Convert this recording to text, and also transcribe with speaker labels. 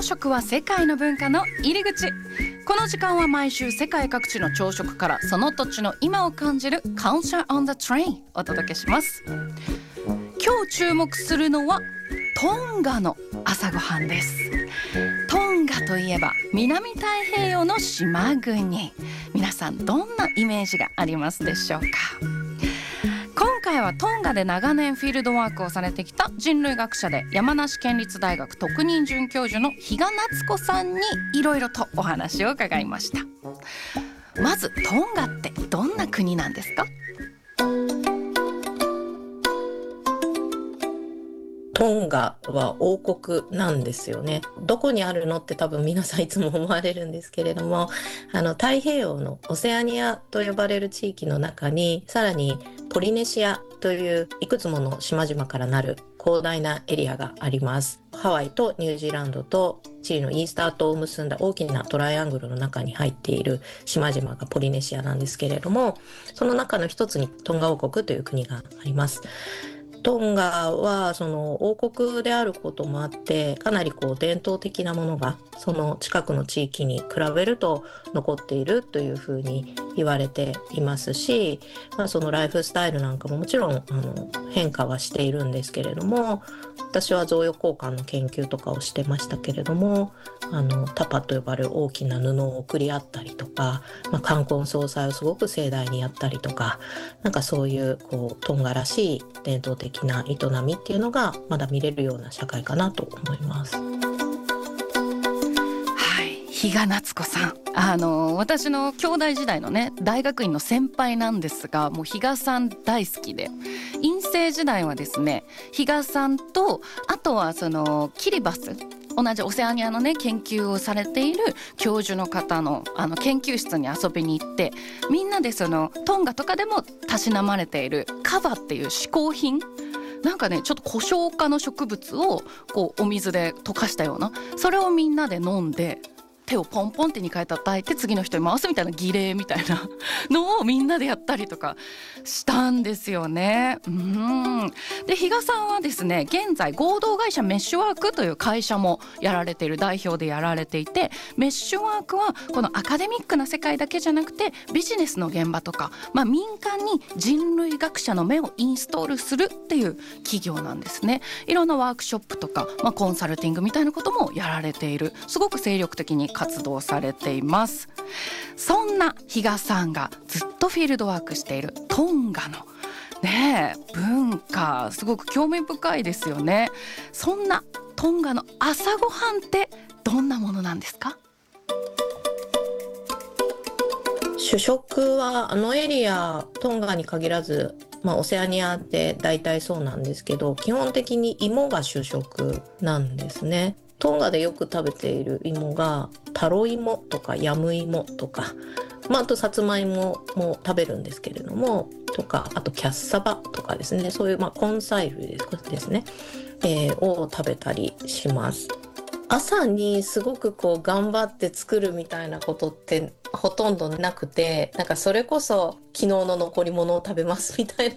Speaker 1: 食は世界の文化の入り口。この時間は毎週世界各地の朝食からその土地の今を感じる Culture on the Train お届けします。今日注目するのはトンガの朝ごはんです。トンガといえば南太平洋の島国。皆さんどんなイメージがありますでしょうか。今回はトンガで長年フィールドワークをされてきた人類学者で山梨県立大学特任准教授の比嘉夏子さんにいろいろとお話を伺いました。まずトンガってどんな国なんですか？
Speaker 2: トンガは王国なんですよね。どこにあるのって多分皆さんいつも思われるんですけれども、太平洋のオセアニアと呼ばれる地域の中に、さらにポリネシアといういくつもの島々からなる広大なエリアがあります。ハワイとニュージーランドとチリのイースター島を結んだ大きなトライアングルの中に入っている島々がポリネシアなんですけれども、その中の一つにトンガ王国という国があります。トンガはその王国であることもあってかなり伝統的なものがその近くの地域に比べると残っているというふうに言われていますし、そのライフスタイルなんかももちろん変化はしているんですけれども、私は贈与交換の研究とかをしてましたけれども、タパと呼ばれる大きな布を送り合ったりとか、冠婚葬祭をすごく盛大にやったりとか、なんかそういうトンガらしい伝統的な営みっていうのがまだ見れるような社会かなと思います。
Speaker 1: 比嘉夏子さん、私の兄弟時代のね大学院の先輩なんですが、もう比嘉さん大好きで、院生時代はですね比嘉さんと、あとはそのキリバス、同じオセアニアのね研究をされている教授の方の研究室に遊びに行って、みんなでそのトンガとかでもたしなまれているカバっていう嗜好品、なんかねちょっと胡椒科の植物をお水で溶かしたような、それをみんなで飲んで手をポンポンって2回叩いて次の人に回すみたいな儀礼みたいなのをみんなでやったりとかしたんですよね。で比嘉さんはですね、現在合同会社メッシュワークという会社もやられている、代表でやられていて、メッシュワークはこのアカデミックな世界だけじゃなくてビジネスの現場とか、民間に人類学者の目をインストールするっていう企業なんですね。いろんなワークショップとか、コンサルティングみたいなこともやられている、すごく精力的に活動されています。そんな比嘉さんがずっとフィールドワークしているトンガの文化、すごく興味深いですよね。そんなトンガの朝ごはんってどんなものなんですか？
Speaker 2: 主食はエリア、トンガに限らず、オセアニアって大体そうなんですけど、基本的に芋が主食なんですね。トンガでよく食べている芋がタロイモとかヤムイモとか、あとさつまいもも食べるんですけれども、とかあとキャッサバとかですね、そういう根菜類ですね、を食べたりします。朝にすごく頑張って作るみたいなことってほとんどなくて、なんかそれこそ昨日の残り物を食べますみたいな